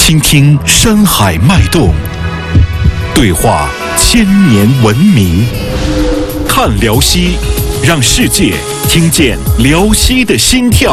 倾听山海脉动，对话千年文明。看辽西，让世界听见辽西的心跳。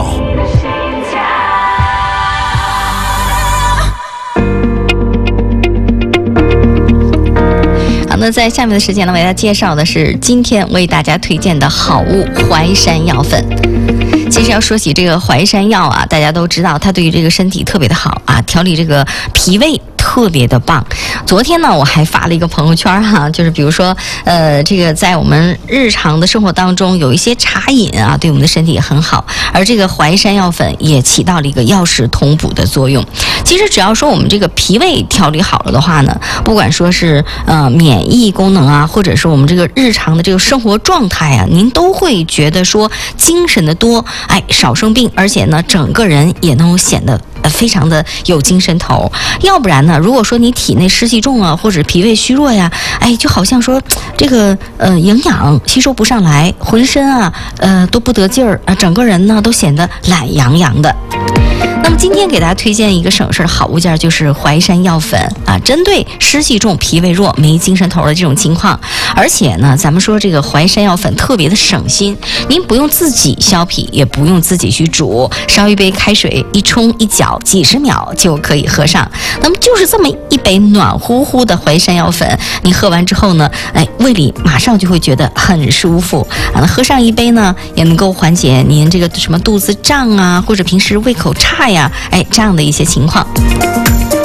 好，那在下面的时间呢，为大家介绍的是今天为大家推荐的好物淮山药粉。其实要说起这个淮山药啊，大家都知道它对于这个身体特别的好啊，调理这个脾胃特别的棒。昨天呢，我还发了一个朋友圈哈，就是比如说这个在我们日常的生活当中有一些茶饮啊，对我们的身体也很好，而这个淮山药粉也起到了一个药食同补的作用。其实只要说我们这个脾胃调理好了的话呢，不管说是免疫功能啊，或者是我们这个日常的这个生活状态啊，您都会觉得说精神的多，少生病，而且呢整个人也能显得非常的有精神头。要不然呢，如果说你体内湿气重啊，或者脾胃虚弱呀，就好像说这个营养吸收不上来，浑身啊都不得劲儿啊，整个人呢都显得懒洋洋的。那么今天给大家推荐一个省事的好物件，就是淮山药粉啊，针对湿气重、脾胃弱、没精神头的这种情况。而且呢，咱们说这个淮山药粉特别的省心，您不用自己削皮，也不用自己去煮，烧一杯开水，一冲一搅，几十秒就可以喝上。那么就是这么一杯暖乎乎的淮山药粉，你喝完之后呢，胃里马上就会觉得很舒服啊。那喝上一杯呢，也能够缓解您这个什么肚子胀啊，或者平时胃口差呀，这样的一些情况。